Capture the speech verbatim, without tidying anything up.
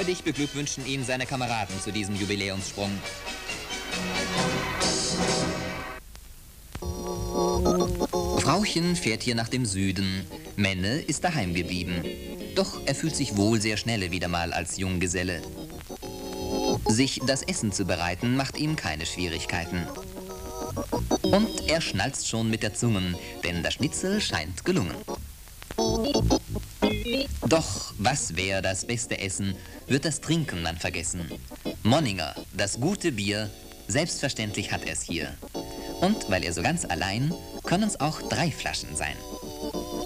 Freudig beglückwünschen ihn seine Kameraden zu diesem Jubiläumssprung. Frauchen fährt hier nach dem Süden. Menne ist daheim geblieben. Doch er fühlt sich wohl sehr schnell wieder mal als Junggeselle. Sich das Essen zu bereiten, macht ihm keine Schwierigkeiten. Und er schnalzt schon mit der Zunge, denn das Schnitzel scheint gelungen. Doch was wäre das beste Essen, wird das Trinken dann vergessen. Monninger, das gute Bier, selbstverständlich hat er es hier. Und weil er so ganz allein, können es auch drei Flaschen sein.